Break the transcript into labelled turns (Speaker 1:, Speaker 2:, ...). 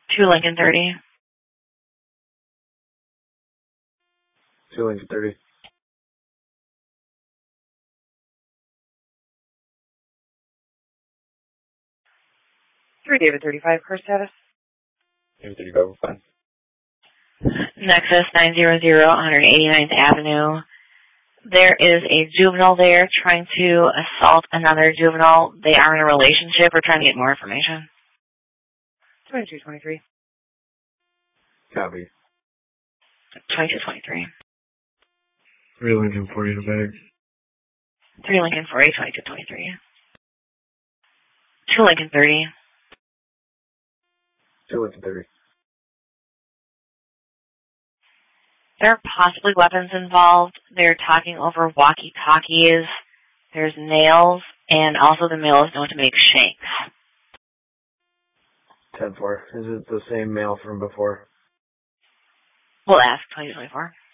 Speaker 1: 2 Lincoln 30.
Speaker 2: 2 Lincoln 30.
Speaker 1: 3 David 35, car status.
Speaker 2: David 35, we're fine.
Speaker 1: Nexus 900, 189th Avenue. There is a juvenile there trying to assault another juvenile. They are in a relationship. We're trying to get more information. 2223.
Speaker 2: Copy.
Speaker 1: 2223.
Speaker 2: 3 Lincoln 40 in the bag.
Speaker 1: 3 Lincoln 40, 2223. 2 Lincoln 30.
Speaker 2: 2 Lincoln 30.
Speaker 1: There are possibly weapons involved. They're talking over walkie-talkies. There's nails, and also the male is known to make shanks.
Speaker 2: 10-4. Is it the same male from before?
Speaker 1: We'll ask 2024.